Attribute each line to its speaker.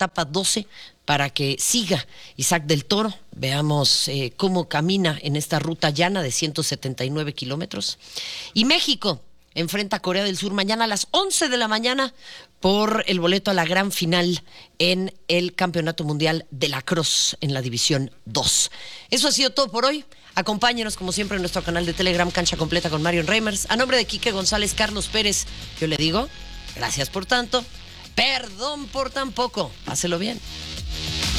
Speaker 1: etapa 12 para que siga Isaac del Toro. Veamos cómo camina en esta ruta llana de 179 kilómetros. Y México enfrenta a Corea del Sur mañana a las 11 de la mañana por el boleto a la gran final en el Campeonato Mundial de Lacrosse en la División 2. Eso ha sido todo por hoy. Acompáñenos como siempre en nuestro canal de Telegram Cancha Completa con Marion Reimers. A nombre de Quique González, Carlos Pérez, yo le digo gracias por tanto, perdón por tan poco. Páselo bien.